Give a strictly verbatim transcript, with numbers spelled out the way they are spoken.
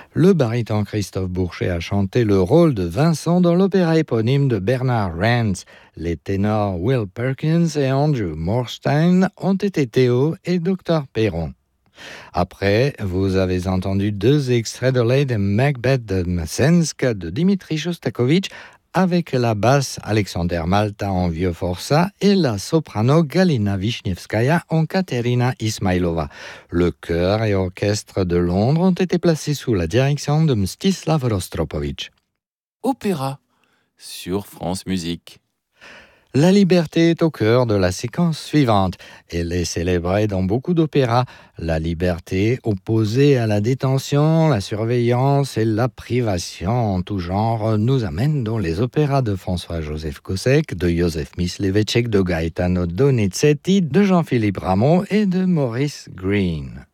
Le baryton Christophe Bourchet a chanté le rôle de Vincent dans l'opéra éponyme de Bernard Rands. Les ténors Will Perkins et Andrew Morstein ont été Théo et docteur Perron. Après, vous avez entendu deux extraits de Lady Macbeth de Msensk de Dimitri Shostakovich avec la basse Alexander Malta en vieux forçat et la soprano Galina Wisniewskaja en Katerina Ismailova. Le chœur et orchestre de Londres ont été placés sous la direction de Mstislav Rostropovitch. Opéra sur France Musique. La liberté est au cœur de la séquence suivante. Elle est célébrée dans beaucoup d'opéras. La liberté opposée à la détention, la surveillance et la privation en tout genre nous amène dans les opéras de François-Joseph Kossek, de Józef Mysliveček, de Gaetano Donizetti, de Jean-Philippe Rameau et de Maurice Greene.